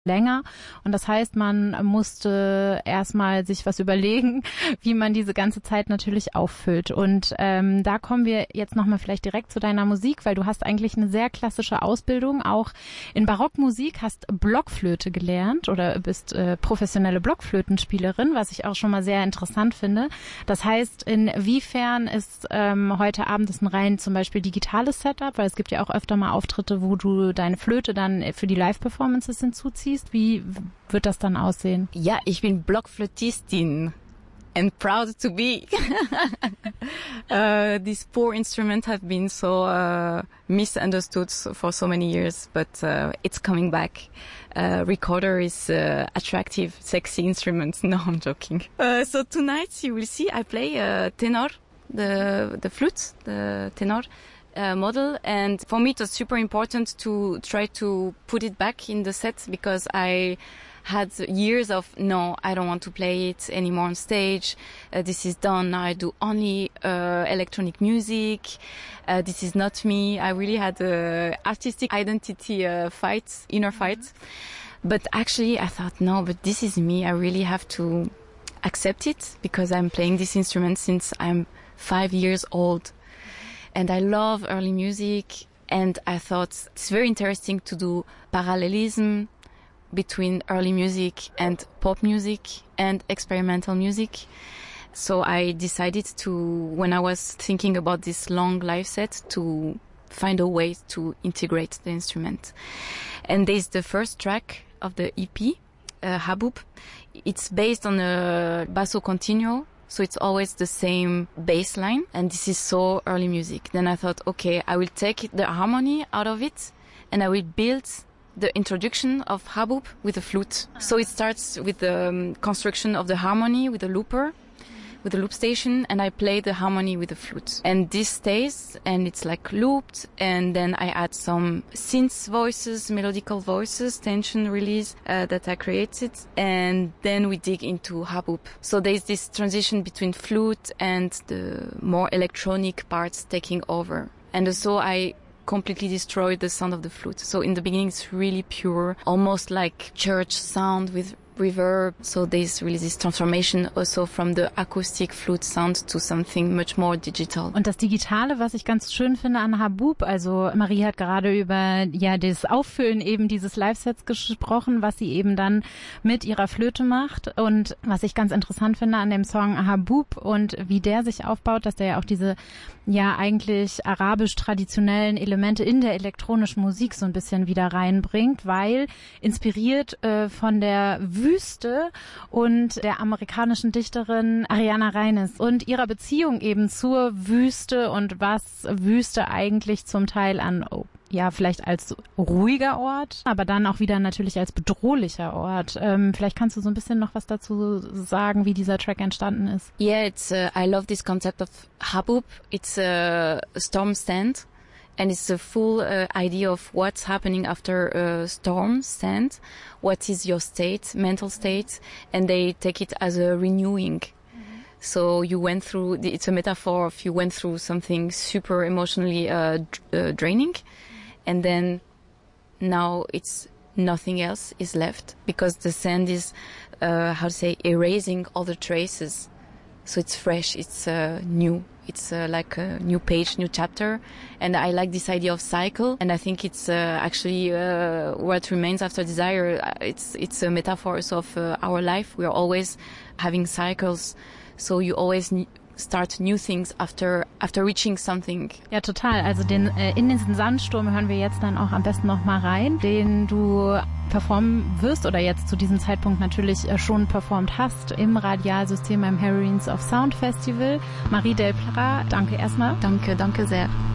länger. Und das heißt, man musste erstmal sich was überlegen, wie man diese ganze Zeit natürlich auffüllt. Und da kommen wir jetzt nochmal vielleicht direkt zu deiner Musik, weil du hast eigentlich eine sehr klassische Ausbildung, auch in Barockmusik, hast Blockflöte gelernt oder bist professionelle Blockflötenspielerin, was ich auch schon mal sehr interessant finde. Das heißt, inwiefern ist heute Abend das ein rein zum Beispiel digitales Setup, weil es gibt ja auch öfter mal Auftritte, wo du deine Flöte dann für die Live-Performances hinzuziehst. Wie wird das dann aussehen? Ja, ich bin Blockflötistin and proud to be. These poor instruments have been so misunderstood for so many years, but it's coming back. Recorder is attractive, sexy instrument. No, I'm joking. So tonight you will see I play tenor, the flute, the tenor. Model, and for me it was super important to try to put it back in the set because I had years of no, I don't want to play it anymore on stage. This is done. Now I do only electronic music. This is not me. I really had a artistic identity inner fight. But actually I thought, no, but this is me. I really have to accept it because I'm playing this instrument since I'm 5 years old. And I love early music, and I thought it's very interesting to do parallelism between early music and pop music and experimental music. So I decided to, when I was thinking about this long live set, to find a way to integrate the instrument. And there's the first track of the EP, Haboob. It's based on a basso continuo. So it's always the same bass line, and this is so early music. Then I thought, okay, I will take the harmony out of it, and I will build the introduction of Haboob with a flute. So it starts with the construction of the harmony with the looper, with the loop station, and I play the harmony with the flute. And this stays, and it's like looped, and then I add some synth voices, melodical voices, tension release that I created, and then we dig into Haboob. So there's this transition between flute and the more electronic parts taking over. And so I completely destroyed the sound of the flute. So in the beginning it's really pure, almost like church sound with reverb. So there's really this transformation also from the acoustic flute sound to something much more digital. Und das Digitale, was ich ganz schön finde an Haboob, also Marie hat gerade über das Auffüllen eben dieses Live-Sets gesprochen, was sie eben dann mit ihrer Flöte macht. Und was ich ganz interessant finde an dem Song Haboob und wie der sich aufbaut, dass der ja auch diese eigentlich arabisch-traditionellen Elemente in der elektronischen Musik so ein bisschen wieder reinbringt, weil inspiriert von der Wüste und der amerikanischen Dichterin Ariana Reines und ihrer Beziehung eben zur Wüste und was Wüste eigentlich zum Teil an vielleicht als ruhiger Ort, aber dann auch wieder natürlich als bedrohlicher Ort. Vielleicht kannst du so ein bisschen noch was dazu sagen, wie dieser Track entstanden ist. Yeah, I love this concept of Haboob. It's a storm stand, and it's a full idea of what's happening after a storm stand. What is your state, mental state, and they take it as a renewing. So you went through, it's a metaphor of you went through something super emotionally draining. And then now it's nothing else is left because the sand is, erasing all the traces. So it's fresh, it's new. It's like a new page, new chapter. And I like this idea of cycle. And I think it's actually what remains after desire. It's a metaphor also of our life. We are always having cycles. So you always start new things after reaching something. Ja, total. Also in diesen Sandsturm hören wir jetzt dann auch am besten noch mal rein, den du performen wirst oder jetzt zu diesem Zeitpunkt natürlich schon performt hast im Radialsystem beim Heroines of Sound Festival. Marie Delplara, danke erstmal. Danke sehr.